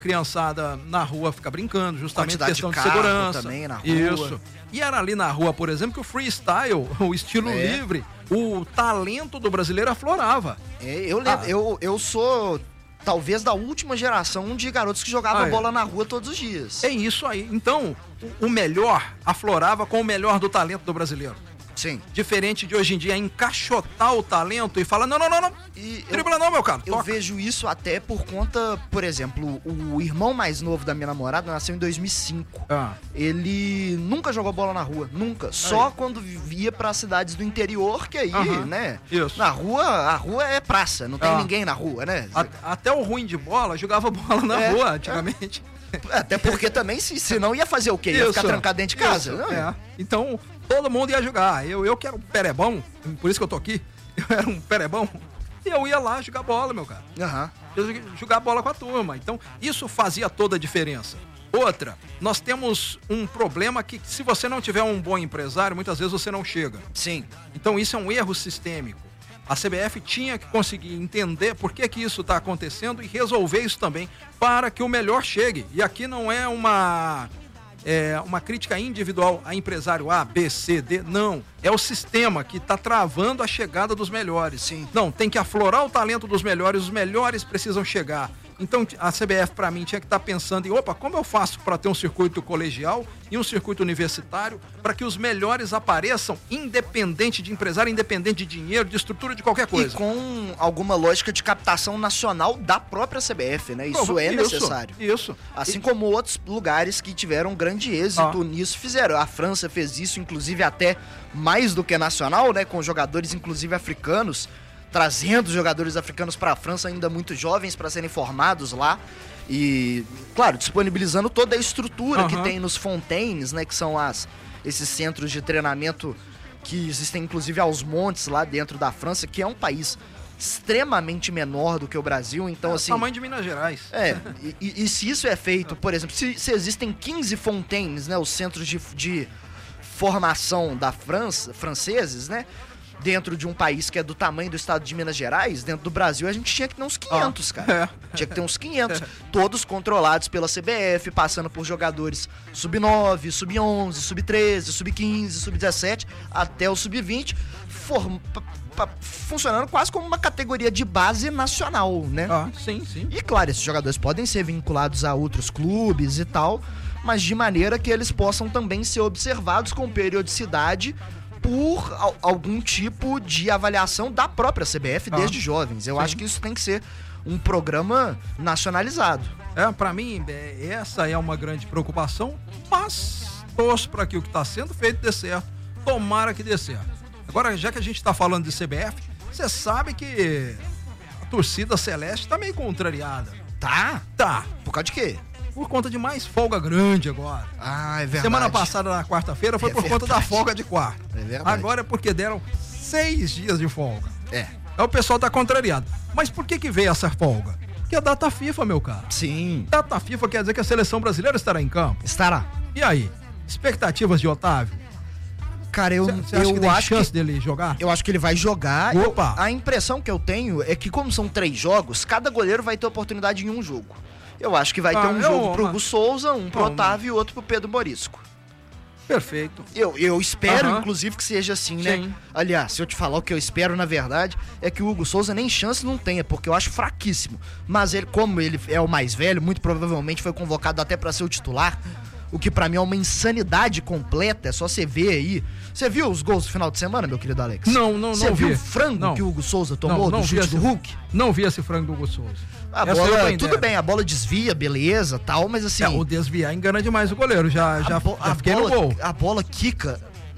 criançada na rua fica brincando, justamente questão de carro segurança. também na rua. Isso. E era ali na rua, por exemplo, que o freestyle, o estilo livre, o talento do brasileiro aflorava. Eu lembro, eu sou talvez da última geração de garotos que jogavam bola na rua todos os dias. É isso aí. Então, o melhor aflorava com o melhor do talento do brasileiro. Sim. Diferente de hoje em dia, encaixotar o talento e falar, não. Dribla não, meu cara. Eu vejo isso até por conta, por exemplo, o irmão mais novo da minha namorada nasceu em 2005. Ele nunca jogou bola na rua, nunca. Só quando via para cidades do interior, que aí, né? Isso. A rua é praça, não tem ninguém na rua, né? Até o ruim de bola jogava bola na rua antigamente. Até porque também, se não ia fazer o quê? Ia ficar trancado dentro de casa. Então, todo mundo ia jogar. Eu que era um perebão, por isso que eu tô aqui, eu era um perebão, e eu ia lá jogar bola, meu cara. Eu jogar bola com a turma. Então, isso fazia toda a diferença. Outra, nós temos um problema que se você não tiver um bom empresário, muitas vezes você não chega. Sim. Então, isso é um erro sistêmico. A CBF tinha que conseguir entender por que isso está acontecendo e resolver isso também para que o melhor chegue. E aqui não é uma crítica individual a empresário A, B, C, D, não. É o sistema que está travando a chegada dos melhores. Sim. Não, tem que aflorar o talento dos melhores, os melhores precisam chegar. Então a CBF, para mim, tinha que estar pensando em, como eu faço para ter um circuito colegial e um circuito universitário para que os melhores apareçam, independente de empresário, independente de dinheiro, de estrutura, de qualquer coisa. E com alguma lógica de captação nacional da própria CBF, né? Isso é necessário. Isso. Assim como outros lugares que tiveram grande êxito nisso fizeram. A França fez isso, inclusive até mais do que nacional, né? Com jogadores, inclusive, africanos, trazendo jogadores africanos para a França ainda muito jovens para serem formados lá e, claro, disponibilizando toda a estrutura que tem nos Fontaines, né, que são esses centros de treinamento que existem inclusive aos montes lá dentro da França, que é um país extremamente menor do que o Brasil, então assim... tamanho de Minas Gerais. E se isso é feito, por exemplo, se existem 15 Fontaines, né, os centros de formação da França, franceses, né, dentro de um país que é do tamanho do estado de Minas Gerais, dentro do Brasil, a gente tinha que ter uns 500, cara. Tinha que ter uns 500. Todos controlados pela CBF, passando por jogadores sub-9, sub-11, sub-13, sub-15, sub-17, até o sub-20, funcionando quase como uma categoria de base nacional, né? Sim. E, claro, esses jogadores podem ser vinculados a outros clubes e tal, mas de maneira que eles possam também ser observados com periodicidade por algum tipo de avaliação da própria CBF desde jovens. Eu acho que isso tem que ser um programa nacionalizado. Para mim, essa é uma grande preocupação, mas torço para que o que está sendo feito dê certo. Tomara que dê certo. Agora, já que a gente está falando de CBF, você sabe que a torcida celeste está meio contrariada. Tá. Por causa de quê? Por conta de mais folga grande agora. É verdade. Semana passada, na quarta-feira, foi por conta da folga de quarta. É verdade. Agora é porque deram 6 dias de folga. Aí o pessoal tá contrariado. Mas por que veio essa folga? Porque é data FIFA, meu cara. Sim. Data FIFA quer dizer que a seleção brasileira estará em campo. Estará. E aí? Expectativas de Otávio? Cara, eu acha que tem chance dele jogar? Eu acho que ele vai jogar. Opa! A impressão que eu tenho é que, como são 3 jogos, cada goleiro vai ter oportunidade em um jogo. Eu acho que vai ter um jogo pro Hugo Souza, um pro Otávio e outro pro Pedro Morisco. Perfeito. Eu espero, inclusive, que seja assim, né? Sim. Aliás, se eu te falar o que eu espero, na verdade, é que o Hugo Souza nem chance não tenha, porque eu acho fraquíssimo. Mas ele, como ele é o mais velho, muito provavelmente foi convocado até pra ser o titular, o que pra mim é uma insanidade completa, é só você ver aí. Você viu os gols do final de semana, meu querido Alex? Não vi. Você viu o frango que o Hugo Souza tomou do chute do Hulk? Não vi esse frango do Hugo Souza. A bola, tudo bem, a bola desvia, beleza, tal, mas assim... o desviar engana demais o goleiro, já fiquei no gol. A bola quica,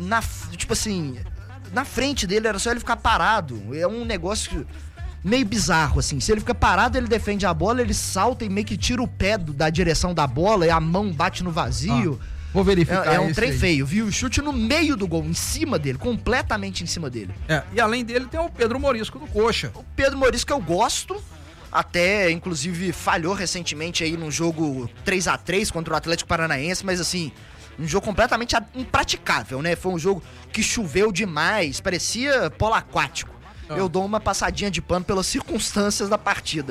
tipo assim, na frente dele, era só ele ficar parado. É um negócio meio bizarro, assim. Se ele fica parado, ele defende a bola, ele salta e meio que tira o pé da direção da bola e a mão bate no vazio. Vou verificar. É um trem feio, viu? O chute no meio do gol, em cima dele, completamente em cima dele. E além dele tem o Pedro Morisco do Coxa. O Pedro Morisco eu gosto. Até, inclusive, falhou recentemente aí num jogo 3-3 contra o Atlético Paranaense, mas assim, um jogo completamente impraticável, né? Foi um jogo que choveu demais, parecia polo aquático. Eu dou uma passadinha de pano pelas circunstâncias da partida.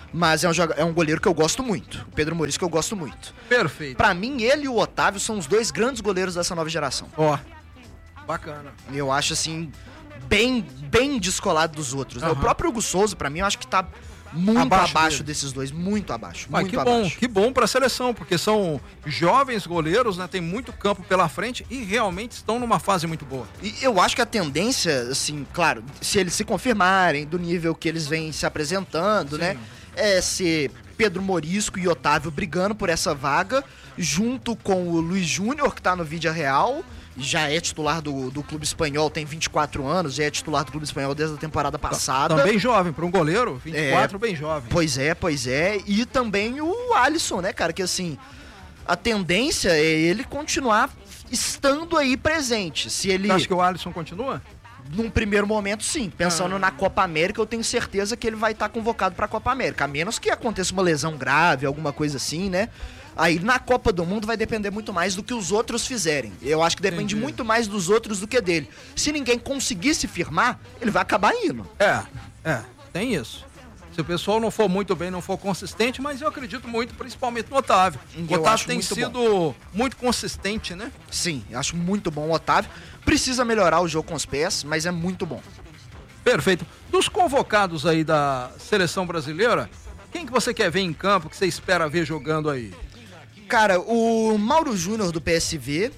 Mas é um goleiro que eu gosto muito. O Pedro Morisco que eu gosto muito. Perfeito. Pra mim, ele e o Otávio são os dois grandes goleiros dessa nova geração. Ó, bacana. Eu acho, assim, bem descolado dos outros. Né? O próprio Hugo Souza, pra mim, eu acho que tá muito abaixo desses dois. Muito abaixo. Mas muito abaixo. Que bom pra seleção, porque são jovens goleiros, né? Tem muito campo pela frente e realmente estão numa fase muito boa. E eu acho que a tendência, assim, claro, se eles se confirmarem do nível que eles vêm se apresentando, né? É ser Pedro Morisco e Otávio brigando por essa vaga, junto com o Luiz Júnior, que tá no Vídea Real, já é titular do clube espanhol, tem 24 anos, já é titular do clube espanhol desde a temporada passada. Também jovem, para um goleiro, 24, bem jovem. Pois é. E também o Alisson, né, cara, que assim, a tendência é ele continuar estando aí presente. Se ele... Você acha que o Alisson continua? Num primeiro momento, sim. Pensando na Copa América, eu tenho certeza que ele vai estar convocado para a Copa América. A menos que aconteça uma lesão grave, alguma coisa assim, né? Aí na Copa do Mundo vai depender muito mais do que os outros fizerem. Eu acho que depende muito mais dos outros do que dele. Se ninguém conseguir se firmar, ele vai acabar indo. Tem isso. Se o pessoal não for muito bem, não for consistente, mas eu acredito muito, principalmente no Otávio. O Otávio tem sido muito consistente, né? Sim, eu acho muito bom o Otávio. Precisa melhorar o jogo com os pés, mas é muito bom. Perfeito. Dos convocados aí da seleção brasileira, quem que você quer ver em campo, que você espera ver jogando aí? Cara, o Mauro Júnior do PSV.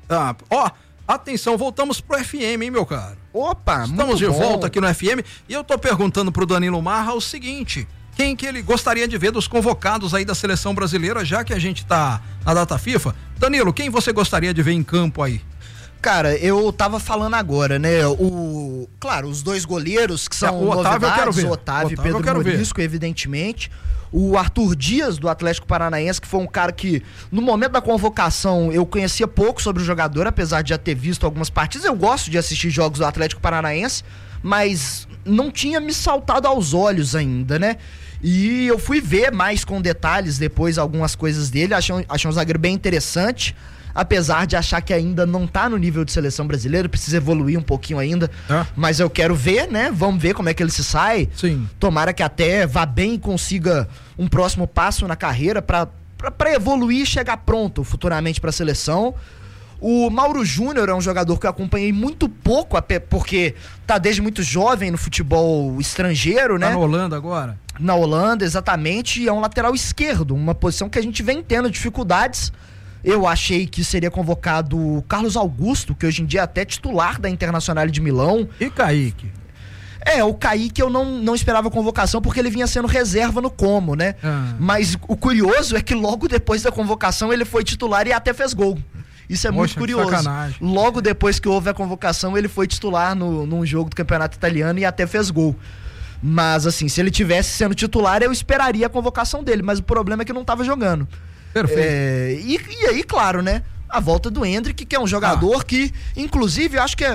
Atenção, voltamos pro FM, hein, meu caro? Opa, estamos de volta aqui no FM e eu tô perguntando pro Danilo Marra o seguinte: quem que ele gostaria de ver dos convocados aí da seleção brasileira, já que a gente tá na data FIFA? Danilo, quem você gostaria de ver em campo aí? Cara, eu tava falando agora, né? Claro, os dois goleiros que são o Otávio eu quero ver. O Otávio e Pedro Morisco, evidentemente. O Arthur Dias, do Atlético Paranaense, que foi um cara que, no momento da convocação, eu conhecia pouco sobre o jogador, apesar de já ter visto algumas partidas. Eu gosto de assistir jogos do Atlético Paranaense, mas não tinha me saltado aos olhos ainda, né? E eu fui ver mais com detalhes depois algumas coisas dele, achei um zagueiro bem interessante, apesar de achar que ainda não tá no nível de seleção brasileira, precisa evoluir um pouquinho ainda, mas eu quero ver, né? Vamos ver como é que ele se sai. Sim. Tomara que até vá bem e consiga um próximo passo na carreira pra evoluir e chegar pronto futuramente pra seleção. O Mauro Júnior é um jogador que eu acompanhei muito pouco, porque tá desde muito jovem no futebol estrangeiro, né? Tá na Holanda agora? Na Holanda, exatamente, e é um lateral esquerdo, uma posição que a gente vem tendo dificuldades. Eu achei que seria convocado o Carlos Augusto, que hoje em dia é até titular da Internacional de Milão. E Kaique? O Kaique eu não esperava a convocação porque ele vinha sendo reserva no Como, né? Mas o curioso é que logo depois da convocação ele foi titular e até fez gol. Isso é muito curioso. Logo depois que houve a convocação, ele foi titular num jogo do Campeonato Italiano e até fez gol. Mas assim, se ele tivesse sendo titular, eu esperaria a convocação dele, mas o problema é que não estava jogando. Perfeito. E aí, claro, né? A volta do Endrick, que é um jogador que, inclusive, eu acho que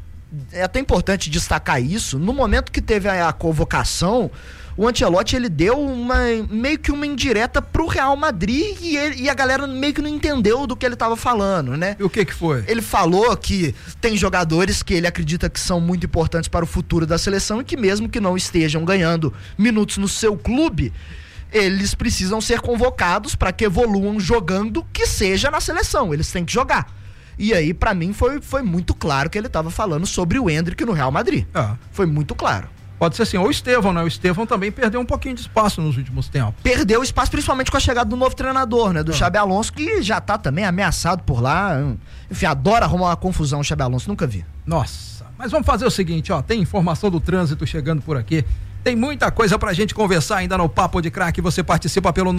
é até importante destacar isso. No momento que teve a convocação, o Ancelotti, ele deu meio que uma indireta pro Real Madrid e a galera meio que não entendeu do que ele tava falando, né? E o que foi? Ele falou que tem jogadores que ele acredita que são muito importantes para o futuro da seleção e que mesmo que não estejam ganhando minutos no seu clube, eles precisam ser convocados para que evoluam jogando, que seja na seleção, eles têm que jogar. E aí, pra mim, foi muito claro que ele tava falando sobre o Endrick no Real Madrid. Foi muito claro. Pode ser assim, ou o Estevão, né? O Estevão também perdeu um pouquinho de espaço nos últimos tempos. Perdeu espaço, principalmente com a chegada do novo treinador, né? Do Xabi Alonso, que já tá também ameaçado por lá. Enfim, adora arrumar uma confusão o Xabi Alonso, nunca vi. Nossa, mas vamos fazer o seguinte, tem informação do trânsito chegando por aqui. Tem muita coisa pra gente conversar ainda no Papo de Craque. Você participa pelo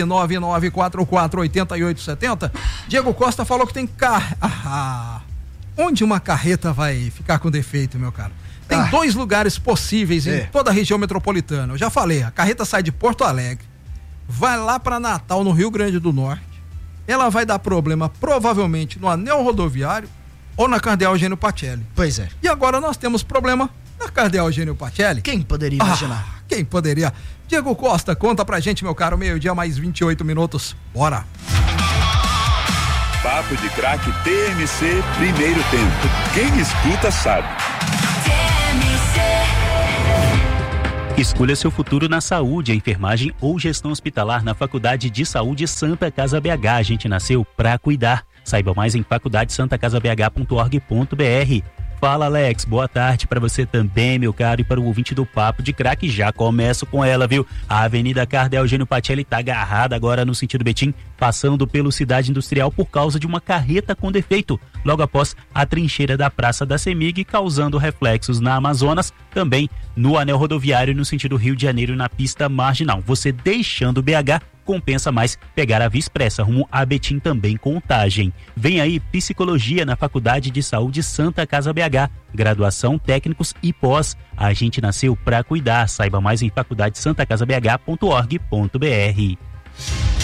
999448870. Diego Costa falou que tem onde uma carreta vai ficar com defeito, meu caro? Tem 2 lugares possíveis em toda a região metropolitana. Eu já falei, a carreta sai de Porto Alegre, vai lá pra Natal, no Rio Grande do Norte. Ela vai dar problema provavelmente no anel rodoviário ou na Cardeal Eugênio Pacelli. Pois é. E agora nós temos problema na Cardeal Eugênio Pacelli. Quem poderia imaginar? Quem poderia? Diego Costa, conta pra gente, meu caro, 12:00 mais 28 minutos. Bora! Papo de Craque TMC, primeiro tempo. Quem escuta sabe. Escolha seu futuro na saúde, enfermagem ou gestão hospitalar na Faculdade de Saúde Santa Casa BH. A gente nasceu pra cuidar. Saiba mais em faculdadesantacasabh.org.br. Fala, Alex, boa tarde para você também, meu caro, e para o ouvinte do Papo de Craque. Já começo com ela, viu? A Avenida Cardeal Eugênio Pacelli tá agarrada agora no sentido Betim, passando pelo Cidade Industrial por causa de uma carreta com defeito, logo após a trincheira da Praça da Semig, causando reflexos na Amazonas, também no anel rodoviário no sentido Rio de Janeiro, na pista marginal. Você deixando o BH, compensa mais pegar a Via Expressa rumo a Betim, também Contagem. Vem aí Psicologia na Faculdade de Saúde Santa Casa BH, graduação, técnicos e pós. A gente nasceu pra cuidar. Saiba mais em faculdadesantacasabh.org.br.